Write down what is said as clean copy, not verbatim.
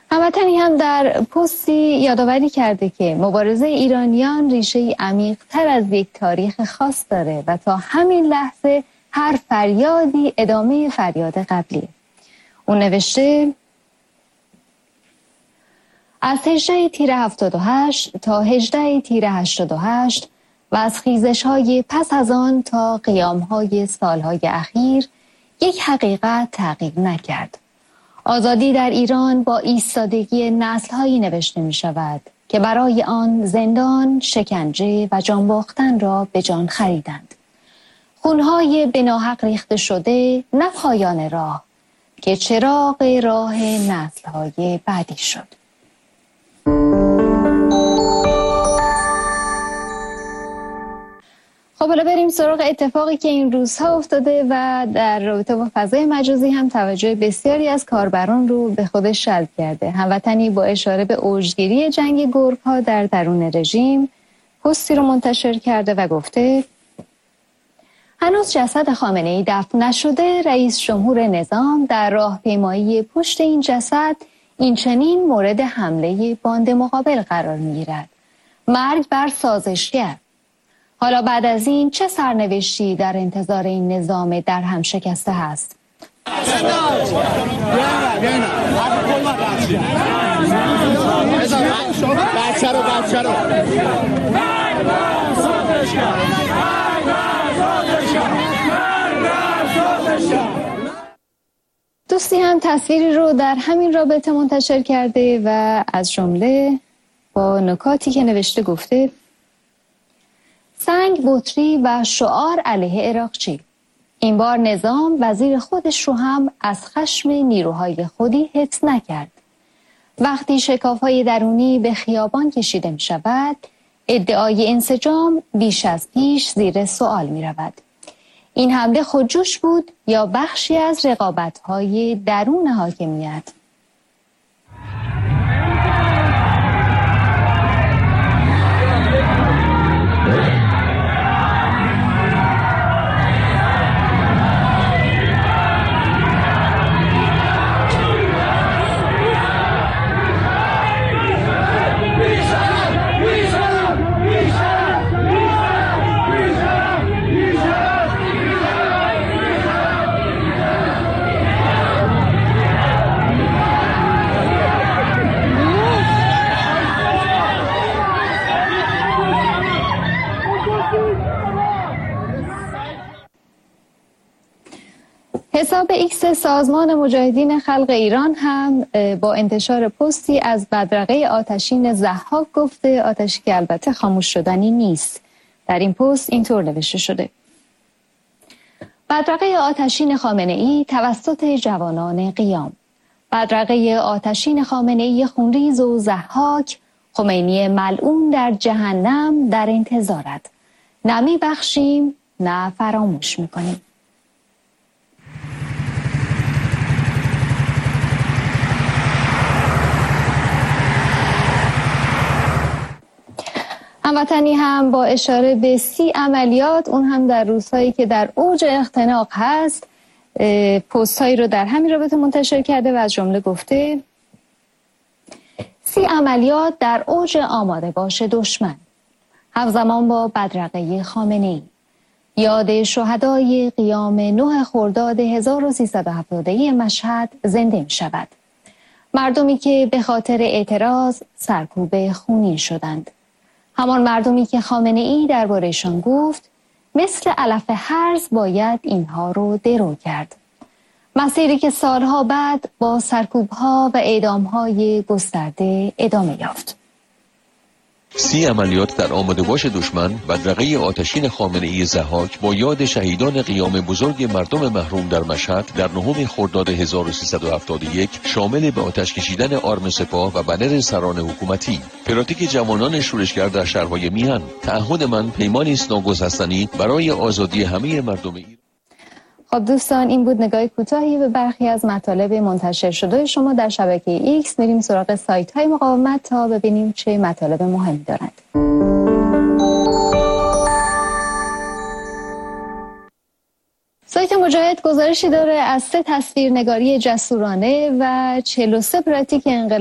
هموطنی هم در پستی یادآوری کرده که مبارزه ایرانیان ریشه عمیق‌تر از یک تاریخ خاص داره و تا همین لحظه هر فریادی ادامه فریاد قبلیه. اون نوشته از 18 تیر 78 تا 18 تیر 88 و از خیزش‌های پس از آن تا قیام‌های سال‌های اخیر یک حقیقت تغییر نکرد. آزادی در ایران با ایستادگی نسل‌هایی نوشته می‌شود که برای آن زندان، شکنجه و جان باختن را به جان خریدند. خون‌های به ناحق ریخته شده نه پایان راه که چراغ راه نسل‌های بعدی شد. خب حالا بریم سراغ اتفاقی که این روزها افتاده و در رابطه با فضای مجازی هم توجه بسیاری از کاربران رو به خودش جلب کرده. هموطنی با اشاره به اوجگیری جنگ گرگ‌ها در درون رژیم پستی رو منتشر کرده و گفته هنوز جسد خامنه‌ای دفن نشده، رئیس جمهور نظام در راهپیمایی پشت این جسد این چنین مورد حمله باند مقابل قرار می‌گیرد. مرگ بر سازشگر. حالا بعد از این چه سرنوشتی در انتظار این نظام در هم شکسته هست؟ دوستی هم تصویری رو در همین رابطه منتشر کرده و از جمله با نکاتی که نوشته گفته سنگ، بطری و شعار علیه عراقچی. این بار نظام وزیر خودش رو هم از خشم نیروهای خودی حفظ نکرد. وقتی شکاف‌های درونی به خیابان کشیده می شود، ادعای انسجام بیش از پیش زیر سوال می رود. این حمله خودجوش بود یا بخشی از رقابت‌های درون حاکمیت؟ حساب ایکس سازمان مجاهدین خلق ایران هم با انتشار پستی از بدرقه آتشین ضحاک گفته آتشی که البته خاموش شدنی نیست. در این پست اینطور نوشته شده: بدرقه آتشین خامنه‌ای توسط جوانان قیام. بدرقه آتشین خامنه‌ای خونریز و ضحاک، خمینی ملعون در جهنم در انتظارت. نه میبخشیم نه فراموش میکنیم. هموطنی هم با اشاره به 30 عملیات، اون هم در روزهایی که در اوج اختناق هست، پست‌هایی رو در همین رابطه منتشر کرده و از جمله گفته 30 عملیات در اوج آماده باش دشمن، همزمان با بدرقه خامنه‌ای. یاد شهدای قیام 9 خرداد 1371 مشهد زنده می شود. مردمی که به خاطر اعتراض سرکوب خونین شدند. همان مردمی که خامنه‌ای درباره‌شان گفت مثل علف هرز باید اینها رو درو کرد. مسیری که سالها بعد با سرکوب‌ها و اعدام‌های گسترده ادامه یافت. 30 عملیات در آماده باش دشمن، بدرقه آتشین خامنه‌ای ضحاک با یاد شهیدان قیام بزرگ مردم محروم در مشهد در 9 خرداد 1371 شامل به آتش کشیدن آرم سپاه و بنر سران حکومتی، پراتیک جوانان شورشگر در شهرهای میهن. تعهد من پیمانی است ناگسستنی برای آزادی همه مردم ایران. خب دوستان، این بود نگاه کوتاهی به برخی از مطالب منتشر شده شما در شبکه ایکس. میریم سراغ سایت های مقاومت تا ببینیم چه مطالب مهمی دارند. سایت مجاهد گزارشی داره از 3 تصویرنگاری جسورانه و 43 پراتیک انقلابی